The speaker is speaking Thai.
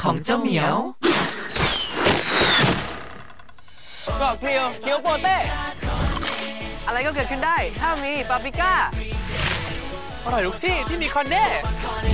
ของเจ้าเหมียวก็เคียวโปเต้อะไรก็เกิดขึ้นได้ถ้ามีปาปริก้าอร่อยทุกที่ที่มีคอนเน่